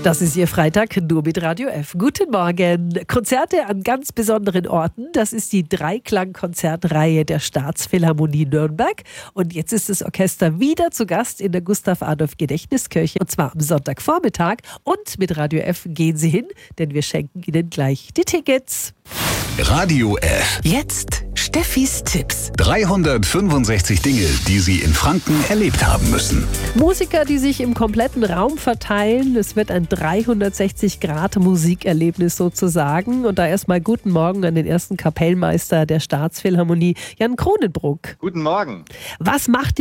Das ist Ihr Freitag nur mit Radio F. Guten Morgen. Konzerte an ganz besonderen Orten. Das ist die Dreiklang-Konzertreihe der Staatsphilharmonie Nürnberg. Und jetzt ist das Orchester wieder zu Gast in der Gustav-Adolf-Gedächtniskirche. Und zwar am Sonntagvormittag. Und mit Radio F gehen Sie hin, denn wir schenken Ihnen gleich die Tickets. Radio F. Jetzt Steffis Tipps. 365 Dinge, die Sie in Franken erlebt haben müssen. Musiker, die sich im kompletten Raum verteilen. Es wird ein 360-Grad-Musikerlebnis sozusagen. Und da erstmal guten Morgen an den ersten Kapellmeister der Staatsphilharmonie, Jan Kronenbruck. Guten Morgen. Was macht